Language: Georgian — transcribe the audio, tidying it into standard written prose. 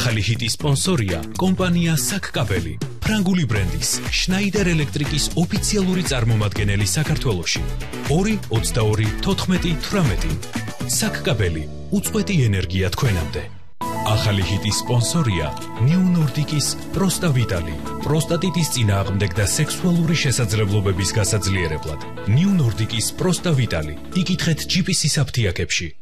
ახალი ჰიტის სპონსორია კომპანია საკკაბელი, ფრანგული ბრენდის შნაიდერ ელექტრიკის ოფიციალური წარმომადგენელი საქართველოში. 2-22-14-18 საკკაბელი, უწყვეტი ენერგია თქვენამდე. ახალი ჰიტის სპონსორია New Nordic-ის პროსტავიტალი, პროსტატიტის წინააღმდეგ და სექსუალური შესაძლებლობების გასაძლიერებლად. New Nordic-ის პროსტავიტალი, იკითხეთ GPS-ის აფთიაქებში.